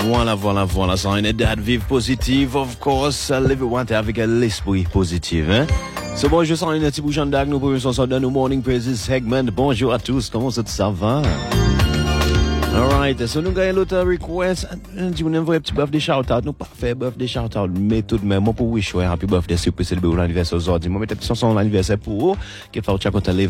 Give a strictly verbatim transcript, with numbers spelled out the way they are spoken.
Voilà, voilà, voilà. Ça, une date vive positive, of course. Everyone avec l'esprit positif, hein. C'est bon, je sens une petite bouchon d'ag, nous pouvons s'en dans nos morning praises segment. Bonjour à tous, comment ça, ça va? Alright, so nous gagnons l'autre request. Nous avons un petit birthday shout-out. Nous pas fait birthday shout-out, mais tout de même, moi pour wish, ouais, happy birthday, si vous pouvez célébrer l'anniversaire aujourd'hui. Moi, mettez une chanson l'anniversaire pour vous, qui fait au chat